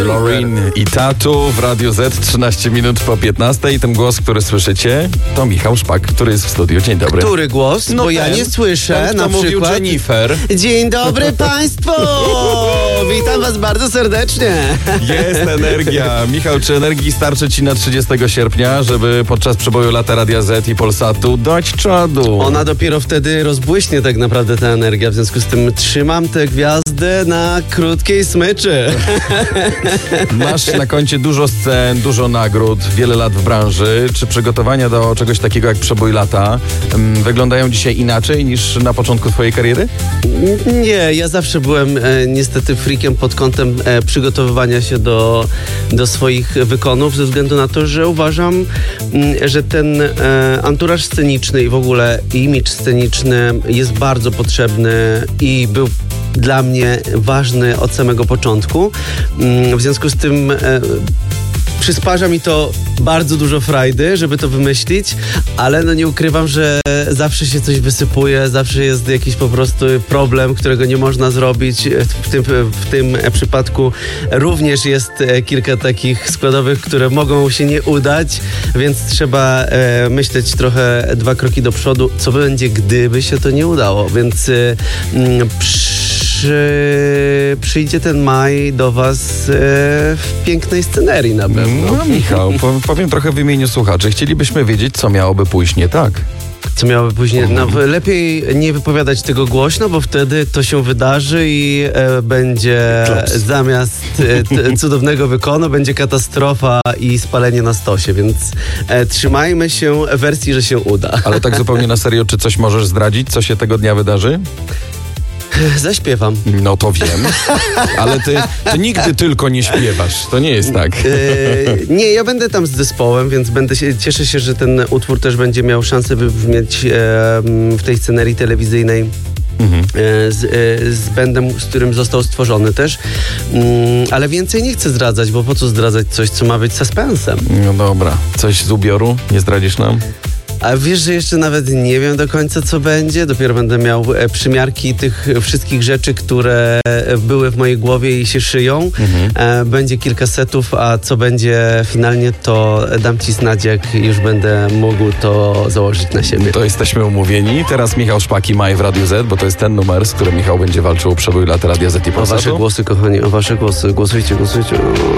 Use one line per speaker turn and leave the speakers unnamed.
Loreen i Tatu w Radiu Z, 13 minut po 15 i ten głos, który słyszycie, to Michał Szpak, który jest w studiu. Dzień dobry.
Który głos?
No
bo ja nie słyszę.
Ten,
na
kto mówił
przykład.
Jennifer.
Dzień dobry Państwu! Witam Was bardzo serdecznie.
Jest energia. Michał, czy energii starczy Ci na 30 sierpnia, żeby podczas przeboju lata Radia Z i Polsatu dać czadu?
Ona dopiero wtedy rozbłyśnie tak naprawdę ta energia, w związku z tym trzymam tę gwiazdę na krótkiej smyczy.
Masz na koncie dużo scen, dużo nagród, wiele lat w branży. Czy przygotowania do czegoś takiego jak przebój lata wyglądają dzisiaj inaczej niż na początku Twojej kariery?
Nie, ja zawsze byłem niestety freakiem pod kątem przygotowywania się do swoich wykonów, ze względu na to, że uważam, że ten anturaż sceniczny i w ogóle imidż sceniczny jest bardzo potrzebny i był dla mnie ważny od samego początku. W związku z tym przysparza mi to bardzo dużo frajdy, żeby to wymyślić, ale no nie ukrywam, że zawsze się coś wysypuje, zawsze jest jakiś po prostu problem, którego nie można zrobić. W tym przypadku również jest kilka takich składowych, które mogą się nie udać, więc trzeba myśleć trochę 2 kroki do przodu, co będzie, gdyby się to nie udało, więc przyjdzie ten maj do Was w pięknej scenerii na pewno.
No Michał, powiem trochę w imieniu słuchaczy. Chcielibyśmy wiedzieć, co miałoby pójść nie tak.
Co miałoby później? No, lepiej nie wypowiadać tego głośno, bo wtedy to się wydarzy i będzie zamiast cudownego wykonu będzie katastrofa i spalenie na stosie, więc trzymajmy się wersji, że się uda.
Ale tak zupełnie na serio, czy coś możesz zdradzić, co się tego dnia wydarzy?
Zaśpiewam.
No to wiem, ale ty nigdy tylko nie śpiewasz, to nie jest tak.
Nie, ja będę tam z zespołem, więc cieszę się, że ten utwór też będzie miał szansę wybrzmieć w tej scenerii telewizyjnej. Z bandem, z którym został stworzony też. Ale więcej nie chcę zdradzać, bo po co zdradzać coś, co ma być suspensem?
No dobra, coś z ubioru nie zdradzisz nam?
A wiesz, że jeszcze nawet nie wiem do końca, co będzie. Dopiero będę miał przymiarki tych wszystkich rzeczy, które były w mojej głowie i się szyją. Będzie kilka setów, a co będzie finalnie, to dam Ci znać, jak już będę mógł to założyć na siebie.
To jesteśmy umówieni. Teraz Michał Szpak i Maj w Radiu Z, bo to jest ten numer, z którym Michał będzie walczył o przebój lat Radia Z i Polsatu.
O Wasze głosy, kochani, o Wasze głosy. Głosujcie.